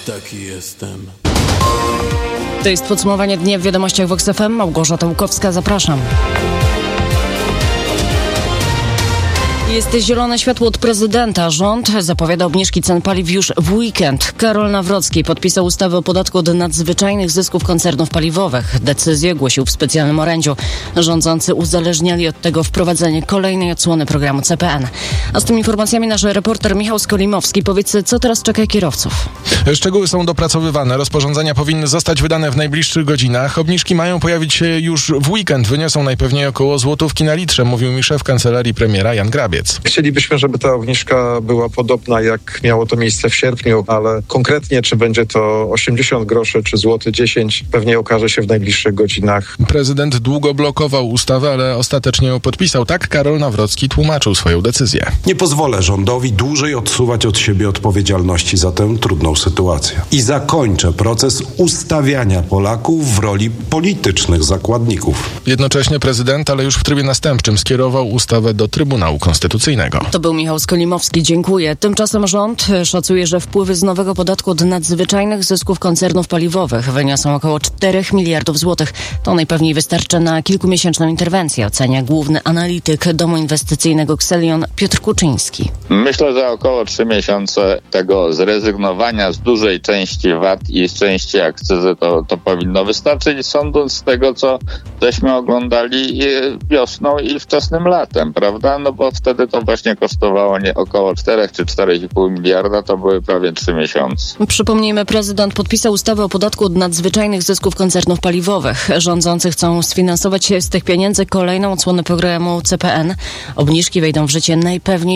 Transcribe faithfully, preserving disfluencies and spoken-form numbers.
Taki jestem. To jest podsumowanie dnia w Wiadomościach Vox F M. Małgorzata Łukowska, zapraszam. Jest zielone światło od prezydenta. Rząd zapowiada obniżki cen paliw już w weekend. Karol Nawrocki podpisał ustawę o podatku od nadzwyczajnych zysków koncernów paliwowych. Decyzję ogłosił w specjalnym orędziu. Rządzący uzależniali od tego wprowadzenie kolejnej odsłony programu C P N. A z tymi informacjami nasz reporter Michał Skolimowski. Powiedz, co teraz czeka kierowców? Szczegóły są dopracowywane. Rozporządzenia powinny zostać wydane w najbliższych godzinach. Obniżki mają pojawić się już w weekend. Wyniosą najpewniej około złotówki na litrze, mówił mi szef kancelarii premiera Jan Grabiec. Chcielibyśmy, żeby ta obniżka była podobna, jak miało to miejsce w sierpniu, ale konkretnie, czy będzie to osiemdziesiąt groszy, czy złoty dziesięć, pewnie okaże się w najbliższych godzinach. Prezydent długo blokował ustawę, ale ostatecznie ją podpisał. Tak Karol Nawrocki tłumaczył swoją decyzję. Nie pozwolę rządowi dłużej odsuwać od siebie odpowiedzialności za tę trudną sytuację. I zakończę proces ustawiania Polaków w roli politycznych zakładników. Jednocześnie prezydent, ale już w trybie następczym, skierował ustawę do Trybunału Konstytucyjnego. To był Michał Skolimowski, dziękuję. Tymczasem rząd szacuje, że wpływy z nowego podatku od nadzwyczajnych zysków koncernów paliwowych wyniosą około czterech miliardów złotych. To najpewniej wystarczy na kilkumiesięczną interwencję, ocenia główny analityk domu inwestycyjnego Xelion Piotr Kuczyński. Myślę, że około trzy miesiące tego zrezygnowania z dużej części V A T i z części akcyzy to, to powinno wystarczyć, sądząc z tego, co żeśmy oglądali wiosną i wczesnym latem, prawda? No bo wtedy to właśnie kosztowało nie około cztery czy cztery i pół miliarda, to były prawie trzy miesiące. Przypomnijmy, prezydent podpisał ustawę o podatku od nadzwyczajnych zysków koncernów paliwowych. Rządzący chcą sfinansować z tych pieniędzy kolejną odsłonę programu C P N. Obniżki wejdą w życie najpewniej